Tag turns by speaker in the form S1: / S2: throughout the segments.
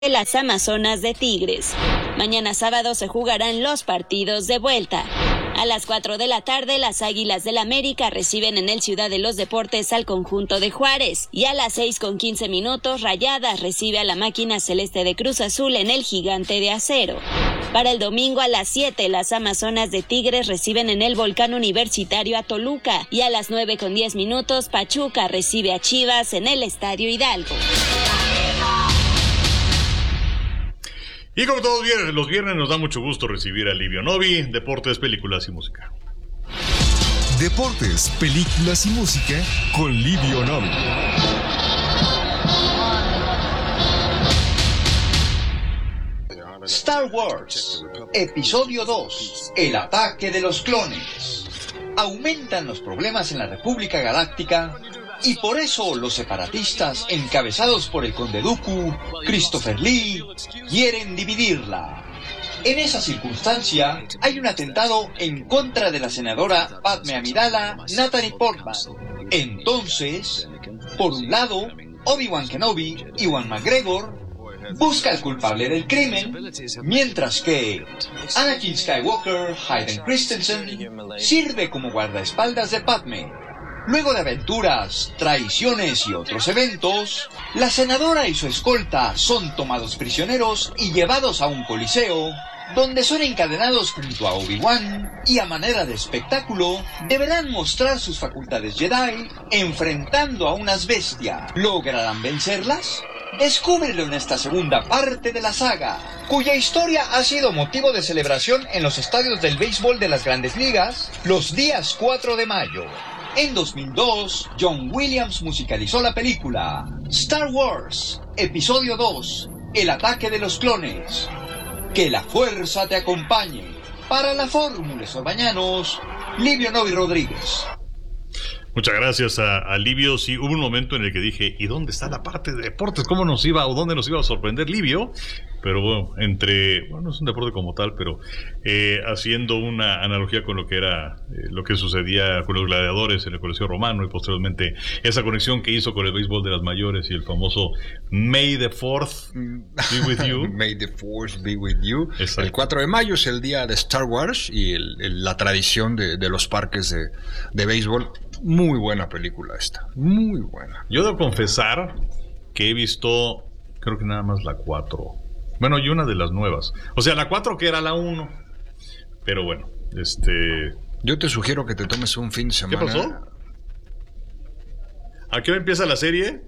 S1: de las Amazonas de Tigres. Mañana sábado se jugarán los partidos de vuelta. A las 4 de la tarde, las Águilas del América reciben en el Ciudad de los Deportes al conjunto de Juárez. Y a las 6:15, Rayadas recibe a la máquina celeste de Cruz Azul en el Gigante de Acero. Para el domingo a las 7, las Amazonas de Tigres reciben en el Volcán Universitario a Toluca. Y a las 9:10, Pachuca recibe a Chivas en el Estadio Hidalgo.
S2: Y como todos los viernes nos da mucho gusto recibir a Livio Novi, Deportes, Películas y Música.
S3: Deportes, Películas y Música con Livio Novi.
S4: Star Wars, Episodio 2, El ataque de los clones. Aumentan los problemas en la República Galáctica y por eso los separatistas, encabezados por el Conde Dooku, Christopher Lee, quieren dividirla. En esa circunstancia, hay un atentado en contra de la senadora Padme Amidala, Natalie Portman. Entonces, por un lado, Obi-Wan Kenobi, Ewan McGregor, busca al culpable del crimen, mientras que Anakin Skywalker, Hayden Christensen, sirve como guardaespaldas de Padme. Luego de aventuras, traiciones y otros eventos, la senadora y su escolta son tomados prisioneros y llevados a un coliseo, donde son encadenados junto a Obi-Wan y a manera de espectáculo deberán mostrar sus facultades Jedi enfrentando a unas bestias. ¿Lograrán vencerlas? Descúbrelo en esta segunda parte de la saga, cuya historia ha sido motivo de celebración en los estadios del béisbol de las Grandes Ligas los días 4 de mayo. En 2002, John Williams musicalizó la película Star Wars, Episodio 2, El ataque de los clones. Que la fuerza te acompañe. Para la Fórmula Sorbañanos, Livio Novi Rodríguez.
S2: Muchas gracias a Livio. Sí, hubo un momento en el que dije, ¿y dónde está la parte de deportes? ¿Cómo nos iba o dónde nos iba a sorprender Livio? Pero bueno, no es un deporte como tal, pero haciendo una analogía con lo que era, lo que sucedía con los gladiadores en el Coliseo Romano y posteriormente esa conexión que hizo con el béisbol de las mayores y el famoso May the 4th be with you.
S5: May the 4th be with you.
S2: Exacto.
S5: El 4 de mayo es el día de Star Wars y la tradición de los parques de béisbol. Muy buena película esta, muy buena.
S2: Yo debo confesar que he visto, creo que nada más la 4. Bueno, y una de las nuevas. O sea, la 4 que era la 1. Pero bueno,
S5: Yo te sugiero que te tomes un fin de semana.
S2: ¿Qué pasó? ¿A qué hora empieza la serie?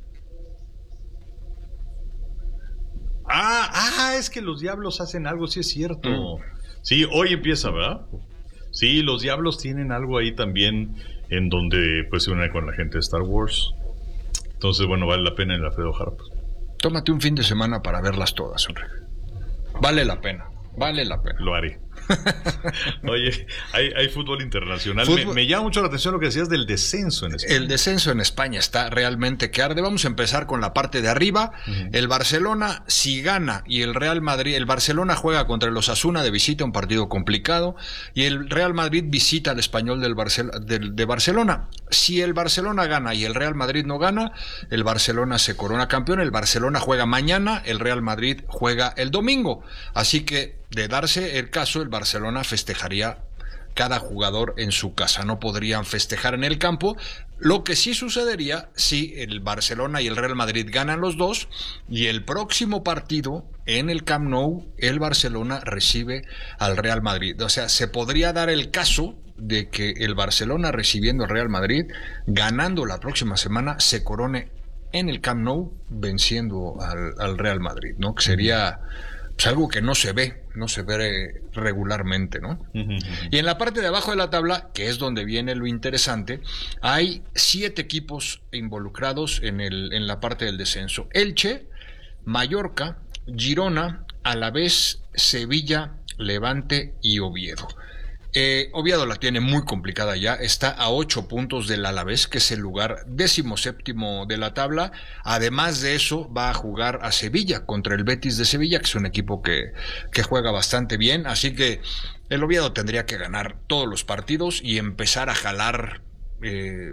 S2: Es que los diablos hacen algo, sí es cierto. Sí, hoy empieza, ¿verdad? Sí, los diablos tienen algo ahí también en donde pues se une con la gente de Star Wars. Entonces, bueno, vale la pena el Alfredo Harp.
S5: Tómate un fin de semana para verlas todas, Enrique. Vale la pena.
S2: Lo haré. Oye, hay fútbol internacional. Me llama mucho la atención lo que decías del descenso en España.
S5: El descenso en España está realmente que arde. Vamos a empezar con la parte de arriba. El Barcelona, si gana, y el Real Madrid, el Barcelona juega contra el Osasuna de visita, un partido complicado, y el Real Madrid visita al Español de Barcelona. Si el Barcelona gana y el Real Madrid no gana, el Barcelona se corona campeón. El Barcelona juega mañana, el Real Madrid juega el domingo. Así que, de darse el caso, el Barcelona festejaría cada jugador en su casa, no podrían festejar en el campo. Lo que sí sucedería si el Barcelona y el Real Madrid ganan los dos y el próximo partido en el Camp Nou el Barcelona recibe al Real Madrid. O sea, se podría dar el caso de que el Barcelona recibiendo al Real Madrid, ganando la próxima semana, se corone en el Camp Nou venciendo al Real Madrid, ¿no? Que sería pues algo que no se ve regularmente, ¿no? Y en la parte de abajo de la tabla, que es donde viene lo interesante, hay 7 equipos involucrados en la parte del descenso: Elche, Mallorca, Girona, Alavés, Sevilla, Levante y Oviedo. Oviedo la tiene muy complicada ya, está a 8 puntos del Alavés, que es el lugar 17º de la tabla. Además de eso, va a jugar a Sevilla contra el Betis de Sevilla, que es un equipo que juega bastante bien, así que el Oviedo tendría que ganar todos los partidos y empezar a jalar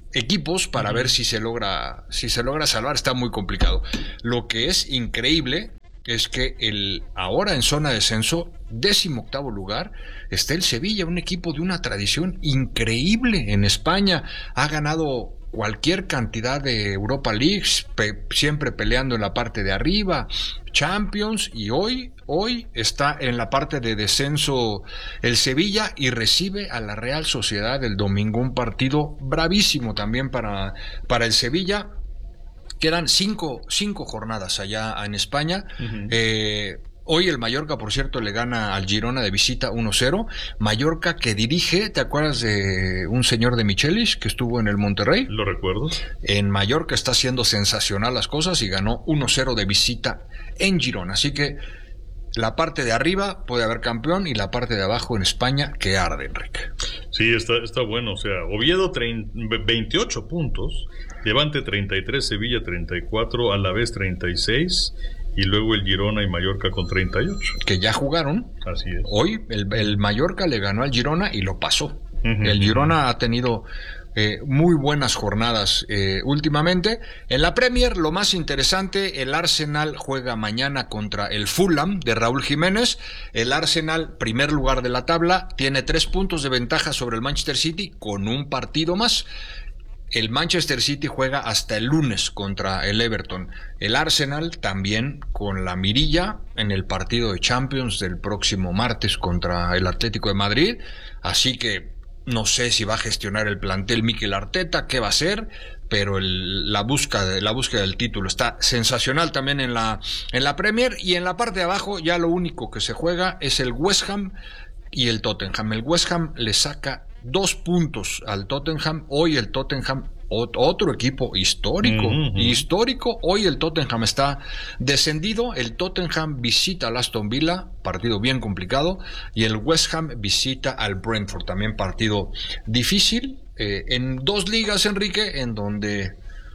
S5: equipos para ver si se logra salvar. Está muy complicado. Lo que es increíble es que ahora en zona de descenso, 18º lugar, está el Sevilla, un equipo de una tradición increíble en España. Ha ganado cualquier cantidad de Europa Leagues, siempre peleando en la parte de arriba, Champions, y hoy está en la parte de descenso el Sevilla y recibe a la Real Sociedad el domingo, un partido bravísimo también para el Sevilla. Quedan cinco jornadas allá en España. Hoy el Mallorca, por cierto, le gana al Girona de visita 1-0. Mallorca que dirige, ¿te acuerdas de un señor de Michelis que estuvo en el Monterrey?
S2: Lo recuerdo.
S5: En Mallorca está haciendo sensacional las cosas y ganó 1-0 de visita en Girona. Así que la parte de arriba puede haber campeón y la parte de abajo en España que arde, Enrique.
S2: Sí, está bueno. O sea, Oviedo 28 puntos, Levante 33, Sevilla 34, Alavés 36 y luego el Girona y Mallorca con 38.
S5: Que ya jugaron.
S2: Así es.
S5: Hoy el Mallorca le ganó al Girona y lo pasó. El Girona ha tenido muy buenas jornadas últimamente. En la Premier, lo más interesante, el Arsenal juega mañana contra el Fulham de Raúl Jiménez. El Arsenal, primer lugar de la tabla, tiene 3 puntos de ventaja sobre el Manchester City con un partido más. El Manchester City juega hasta el lunes contra el Everton. El Arsenal también con la mirilla en el partido de Champions del próximo martes contra el Atlético de Madrid. Así que no sé si va a gestionar el plantel Mikel Arteta, qué va a hacer, pero la búsqueda del título está sensacional también en la Premier. Y en la parte de abajo ya lo único que se juega es el West Ham y el Tottenham. El West Ham le saca 2 puntos al Tottenham. Hoy el Tottenham, otro equipo histórico. Hoy el Tottenham está descendido. El Tottenham visita al Aston Villa, partido bien complicado, y el West Ham visita al Brentford, también partido difícil, en 2 ligas, Enrique, en donde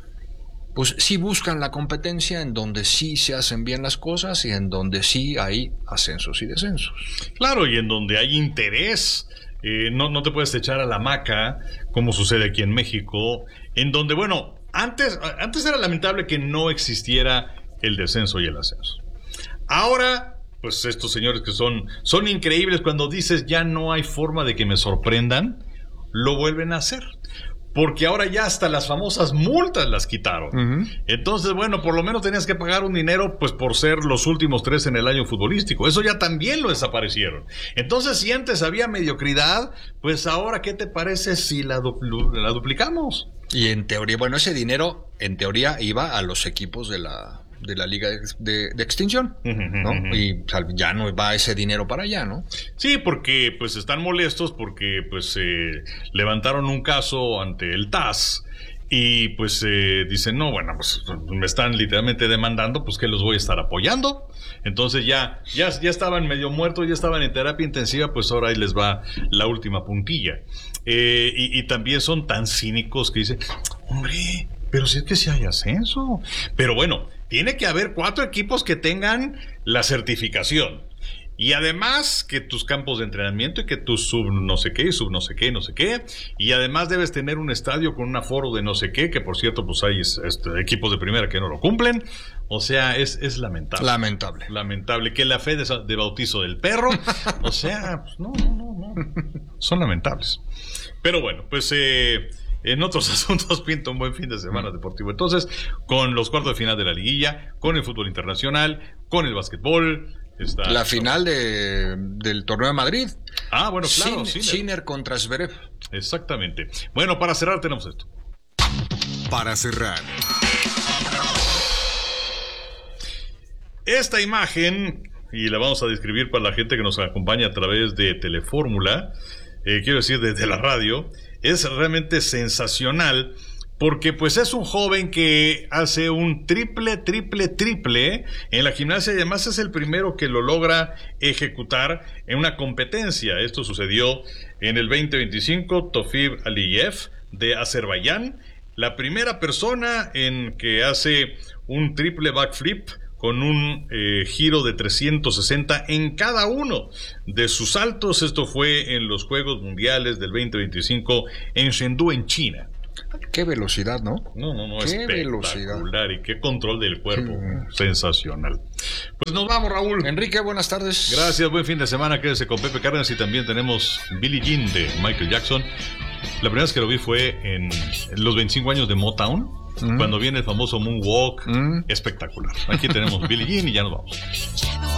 S5: pues sí buscan la competencia, en donde sí se hacen bien las cosas y en donde sí hay ascensos y descensos.
S2: Claro, y en donde hay interés. No te puedes echar a la hamaca, como sucede aquí en México, en donde, bueno, antes era lamentable que no existiera el descenso y el ascenso. Ahora, pues estos señores que son increíbles, cuando dices ya no hay forma de que me sorprendan, lo vuelven a hacer. Porque ahora ya hasta las famosas multas las quitaron. Entonces, bueno, por lo menos tenías que pagar un dinero pues por ser los últimos 3 en el año futbolístico. Eso ya también lo desaparecieron. Entonces, si antes había mediocridad, pues ahora, ¿qué te parece si la duplicamos? Y
S5: en teoría, bueno, ese dinero en teoría iba a los equipos de la liga de extinción, ¿no? Y ya no va ese dinero para allá, ¿no?
S2: Sí, porque pues están molestos porque pues levantaron un caso ante el TAS y pues dicen, no, bueno, pues me están literalmente demandando, pues que los voy a estar apoyando. Entonces ya estaban medio muertos, ya estaban en terapia intensiva, pues ahora ahí les va la última puntilla. Y también son tan cínicos que dicen, hombre, pero si es que sí hay ascenso. Pero bueno, tiene que haber 4 equipos que tengan la certificación. Y además que tus campos de entrenamiento y que tus sub no sé qué, sub no sé qué, no sé qué. Y además debes tener un estadio con un aforo de no sé qué, que por cierto pues hay equipos de primera que no lo cumplen. O sea, es lamentable. Lamentable. Que la fe de bautizo del perro. O sea, pues no. Son lamentables. Pero bueno, pues en otros asuntos pinta un buen fin de semana deportivo. Entonces, con los cuartos de final de la liguilla, con el fútbol internacional, con el básquetbol. Está
S5: la final del torneo de Madrid.
S2: Ah, bueno, claro.
S5: Sinner contra Zverev.
S2: Exactamente. Bueno, para cerrar tenemos esto.
S3: Para cerrar.
S2: Esta imagen, y la vamos a describir para la gente que nos acompaña a través de Telefórmula, quiero decir desde la radio, es realmente sensacional. Porque pues es un joven que hace un triple en la gimnasia y además es el primero que lo logra ejecutar en una competencia. Esto sucedió en el 2025, Tofib Aliyev de Azerbaiyán, la primera persona en que hace un triple backflip con un giro de 360 en cada uno de sus saltos. Esto fue en los Juegos Mundiales del 2025 en Chengdu, en China.
S5: Qué velocidad, ¿no?
S2: No,
S5: Qué
S2: espectacular.
S5: velocidad.
S2: Y qué control del cuerpo. Sensacional. Pues nos vamos, Raúl.
S5: Enrique, buenas tardes.
S2: Gracias, buen fin de semana. Quédese con Pepe Cárdenas y también tenemos Billie Jean de Michael Jackson. La primera vez que lo vi fue en los 25 años de Motown, cuando viene el famoso Moonwalk. Espectacular. Aquí tenemos Billie Jean y ya nos vamos.